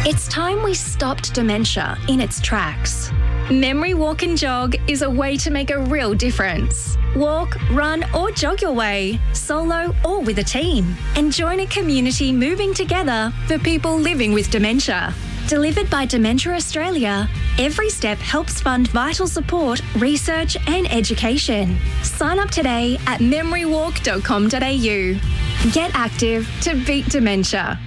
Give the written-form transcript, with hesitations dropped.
It's time we stopped dementia in its tracks. Memory Walk and Jog is a way to make a real difference. Walk, run or jog your way, solo or with a team, and join a community moving together for people living with dementia. Delivered by Dementia Australia, every step helps fund vital support, research and education. Sign up today at memorywalk.com.au. Get active to beat dementia.